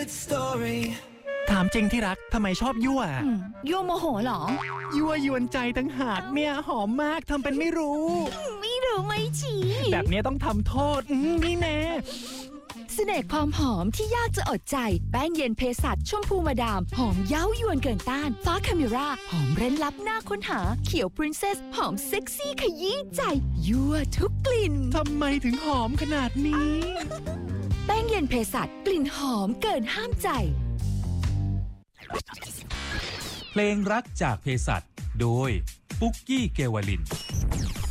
good story ถามจริงที่รักทำไมชอบยั่วยั่วโมโหเหรอยั่วยวนใจตั้งหากเนี่ยหอมมากทำเป็นไม่รู้ไม่รู้ไม่ชี้แบบนี้ต้องทำโทษนี่แน่เสน่ห์ความหอมที่ยากจะอดใจแป้งเย็นเภสัชชมพูมาดามหอมเย้ายวนเกินต้านฟ้าคาเมราหอมเร้นลับน่าค้นหาเขียวปรินเซสหอมเซ็กซี่ขยี้ใจยั่วทุกกลิ่นทำไมถึงหอมขนาดนี้แป้งเย็นเภสัชกลิ่นหอมเกินห้ามใจเพลงรักจากเภสัชโดยปุ๊กกี้เกวลิน